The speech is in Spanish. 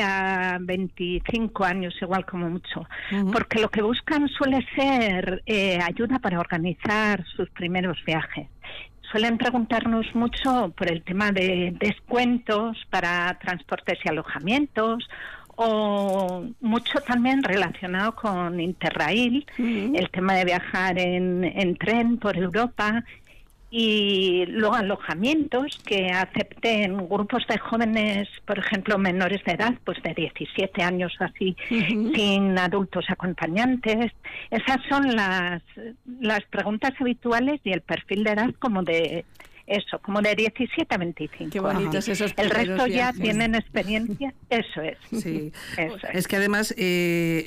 a 25 años, igual como mucho, porque lo que buscan suele ser ayuda para organizar sus primeros viajes. Suelen preguntarnos mucho por el tema de descuentos para transportes y alojamientos, o mucho también relacionado con Interrail, el tema de viajar en tren por Europa, y luego alojamientos que acepten grupos de jóvenes, por ejemplo, menores de edad, pues de 17 años o así, sin adultos acompañantes. Esas son las preguntas habituales y el perfil de edad como de 17 a 25. Qué bonitos esos El resto viajes. Ya tienen experiencia. Eso es. Sí. Eso es. Es que además